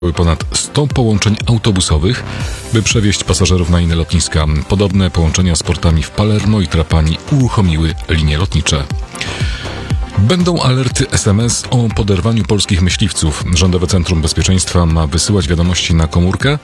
ponad 100 połączeń autobusowych, by przewieźć pasażerów na inne lotniska. Podobne połączenia z portami w Palermo i Trapani uruchomiły linie lotnicze. Będą alerty SMS o poderwaniu polskich myśliwców. Rządowe Centrum Bezpieczeństwa ma wysyłać wiadomości na komórkę